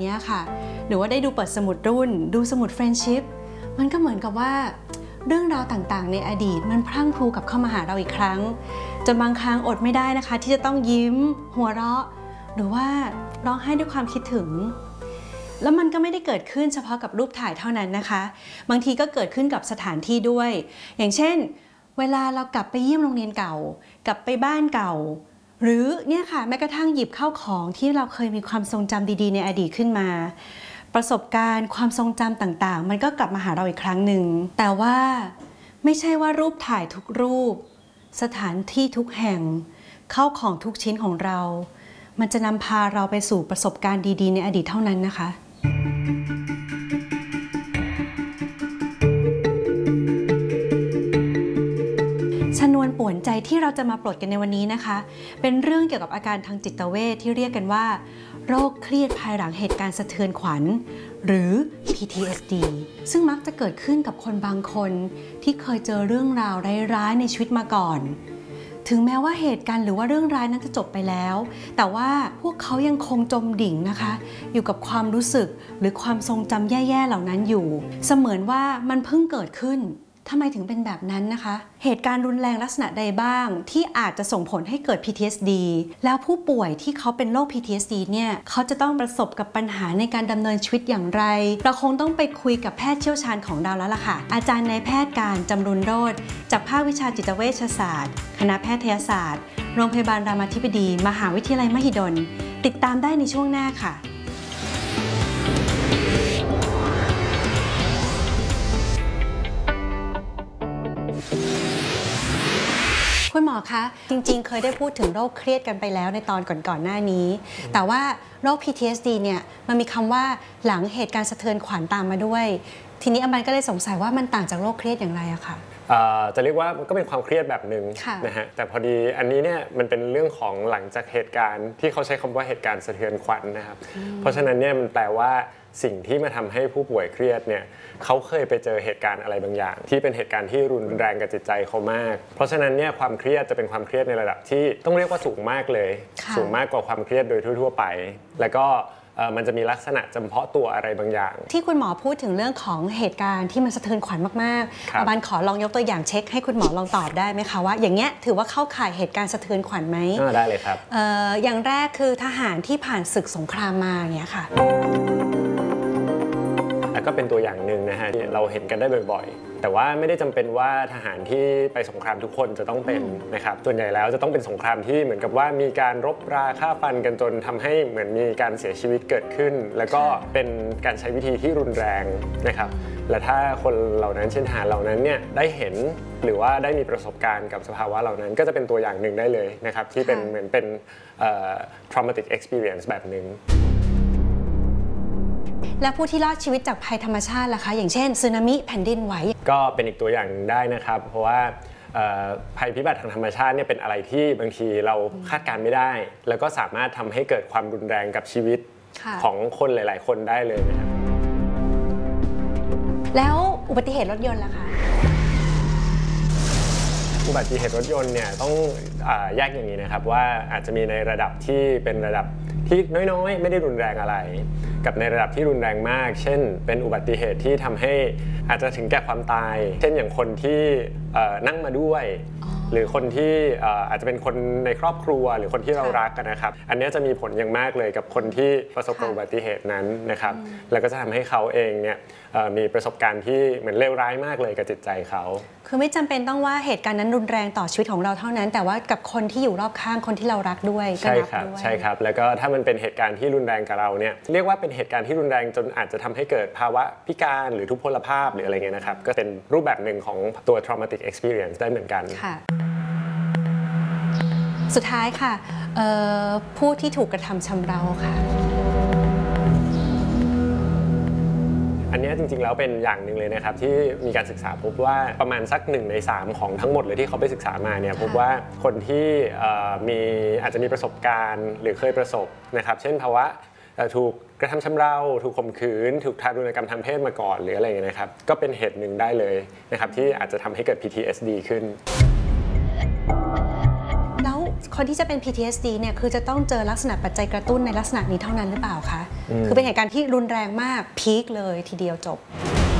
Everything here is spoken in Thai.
นี้ค่ะหรือว่าได้ดูเปิดสมุดรุ่นดูสมุดเฟรนด์ชิพมันก็เหมือนกับว่าเรื่องราวต่างๆในอดีตมันพรั่งพรูกลับเข้ามาหาเราอีกครั้งจนบางครั้งอดไม่ได้นะคะที่จะต้องยิ้มหัวเราะหรือว่าร้องไห้ด้วยความคิดถึงแล้วมันก็ไม่ได้เกิดขึ้นเฉพาะกับรูปถ่ายเท่านั้นนะคะบางทีก็เกิดขึ้นกับสถานที่ด้วยอย่างเช่นเวลาเรากลับไปเยี่ยมโรงเรียนเก่ากลับไปบ้านเก่าหรือเนี่ยค่ะแม้กระทั่งหยิบข้าวของที่เราเคยมีความทรงจำดีๆในอดีตขึ้นมาประสบการณ์ความทรงจำต่างๆมันก็กลับมาหาเราอีกครั้งหนึ่งแต่ว่าไม่ใช่ว่ารูปถ่ายทุกรูปสถานที่ทุกแห่งข้าวของทุกชิ้นของเรามันจะนำพาเราไปสู่ประสบการณ์ดีๆในอดีตเท่านั้นนะคะชนวนป่วนใจที่เราจะมาปลดกันในวันนี้นะคะเป็นเรื่องเกี่ยวกับอาการทางจิตเวชที่เรียกกันว่าโรคเครียดภายหลังเหตุการณ์สะเทือนขวัญหรือ PTSD ซึ่งมักจะเกิดขึ้นกับคนบางคนที่เคยเจอเรื่องราวร้ายๆในชีวิตมาก่อนถึงแม้ว่าเหตุการณ์หรือว่าเรื่องร้ายนั้นจะจบไปแล้วแต่ว่าพวกเขายังคงจมดิ่งนะคะอยู่กับความรู้สึกหรือความทรงจำแย่ๆเหล่านั้นอยู่เสมือนว่ามันเพิ่งเกิดขึ้นทำไมถึงเป็นแบบนั้นนะคะเหตุการณ์รุนแรงลักษณะใดบ้างที่อาจจะส่งผลให้เกิด PTSD แล้วผู้ป่วยที่เขาเป็นโรค PTSD เนี่ยเขาจะต้องประสบกับปัญหาในการดำเนินชีวิตอย่างไรเราคงต้องไปคุยกับแพทย์เชี่ยวชาญของเราแล้วล่ะค่ะอาจารย์นายแพทย์การจำรุนโรจน์จากภาควิชาจิตเวชศาสตร์คณะแพทยศาสตร์โรงพยาบาลรามาธิบดีมหาวิทยาลัยมหิดลติดตามได้ในช่วงหน้าค่ะคุณหมอคะจริงๆเคยได้พูดถึงโรคเครียดกันไปแล้วในตอนก่อนๆหน้านี้แต่ว่าโรค PTSD เนี่ยมันมีคำว่าหลังเหตุการณ์สะเทือนขวัญตามมาด้วยทีนี้อมันก็เลยสงสัยว่ามันต่างจากโรคเครียดอย่างไรอะคะจะเรียกว่ามันก็เป็นความเครียดแบบหนึ่งนะฮะแต่พอดีอันนี้เนี่ยมันเป็นเรื่องของหลังจากเหตุการณ์ที่เขาใช้คำว่าเหตุการณ์สะเทือนขวัญนะครับเพราะฉะนั้นเนี่ยมันแปลว่าสิ่งที่มาทำให้ผู้ป่วยเครียดเนี่ยเขาเคยไปเจอเหตุการณ์อะไรบางอย่างที่เป็นเหตุการณ์ที่รุนแรงกับจิตใจเขามากเพราะฉะนั้นเนี่ยความเครียดจะเป็นความเครียดในระดับที่ต้องเรียกว่าสูงมากเลยสูงมากกว่าความเครียดโดยทั่วๆไปแล้วก็มันจะมีลักษณะจำเพาะตัวอะไรบางอย่างที่คุณหมอพูดถึงเรื่องของเหตุการณ์ที่มันสะเทือนขวัญมากๆบันขอลองยกตัวอย่างเช็คให้คุณหมอลองตอบได้ไหมคะว่าอย่างเงี้ยถือว่าเข้าข่ายเหตุการณ์สะเทือนขวัญไหมได้เลยครับอย่างแรกคือทหารที่ผ่านศึกสงครามมาเงี้ยค่ะก็เป็นตัวอย่างหนึ่งนะฮะที่เราเห็นกันได้บ่อยๆแต่ว่าไม่ได้จำเป็นว่าทหารที่ไปสงครามทุกคนจะต้องเป็นนะครับส่วนใหญ่แล้วจะต้องเป็นสงครามที่เหมือนกับว่ามีการรบราฆ่าฟันกันจนทำให้เหมือนมีการเสียชีวิตเกิดขึ้นแล้วก็เป็นการใช้วิธีที่รุนแรงนะครับและถ้าคนเหล่านั้นเช่นทหารเหล่านั้นเนี่ยได้เห็นหรือว่าได้มีประสบการณ์กับสภาวะเหล่านั้นก็จะเป็นตัวอย่างหนึ่งได้เลยนะครับที่เป็นเหมือนเป็นtraumatic experience แบบหนึ่งและผู้ที่รอดชีวิตจากภัยธรรมชาติล่ะคะอย่างเช่นสึนามิแผ่นดินไหวก็เป็นอีกตัวอย่างได้นะครับเพราะว่าภัยพิบัติทางธรรมชาติเนี่ยเป็นอะไรที่บางทีเราคาดการณ์ไม่ได้แล้วก็สามารถทำให้เกิดความรุนแรงกับชีวิตของคนหลายๆคนได้เลยนะครับแล้วอุบัติเหตุรถยนต์ล่ะคะอุบัติเหตุรถยนต์เนี่ยต้องแยกอย่างนี้นะครับว่าอาจจะมีในระดับที่เป็นระดับที่น้อยๆไม่ได้รุนแรงอะไรกับในระดับที่รุนแรงมากเช่นเป็นอุบัติเหตุที่ทำให้อาจจะถึงแก่ความตายเช่นอย่างคนที่นั่งมาด้วยหรือคนที่อาจจะเป็นคนในครอบครัวหรือคนที่เรารักกันนะครับอันนี้จะมีผลอย่างมากเลยกับคนที่ประสบอุบัติเหตุนั้นนะครับแล้วก็จะทำให้เขาเองเนี่ยมีประสบการณ์ที่เหมือนเลวร้ายมากเลยกับจิตใจเขาคือไม่จำเป็นต้องว่าเหตุการณ์นั้นรุนแรงต่อชีวิตของเราเท่านั้นแต่ว่ากับคนที่อยู่รอบข้างคนที่เรารักด้วยก็นับด้วยใช่ครับแล้วก็ถ้ามันเป็นเหตุการณ์ที่รุนแรงกับเราเนี่ยเรียกว่าเป็นเหตุการณ์ที่รุนแรงจนอาจจะทำให้เกิดภาวะพิการหรือทุพพลภาพหรืออะไรเงี้ยนะครับก็เป็นรูปแบบหนึ่งของตัว traumatic experience ได้เหมือนกันสุดท้ายค่ะผู้ที่ถูกกระทำชำเราค่ะอันนี้จริงๆแล้วเป็นอย่างหนึ่งเลยนะครับที่มีการศึกษาพบว่าประมาณสัก1 ใน 3ของทั้งหมดเลยที่เขาไปศึกษามาเนี่ยพบว่าคนที่อาจจะมีประสบการณ์หรือเคยประสบนะครับเช่นภาวะถูกกระทำชำเราถูกข่มขืนถูกทารุณกรรมทางเพศมาก่อนหรืออะไรอย่างเงี้ยนะครับก็เป็นเหตุหนึ่งได้เลยนะครับที่อาจจะทำให้เกิด PTSD ขึ้นแล้วขอคนที่จะเป็น PTSD เนี่ยคือจะต้องเจอลักษณะปัจจัยกระตุ้นในลักษณะนี้เท่านั้นหรือเปล่าคะคือเป็นเหตุการณ์ที่รุนแรงมากพีคเลยทีเดียวจบ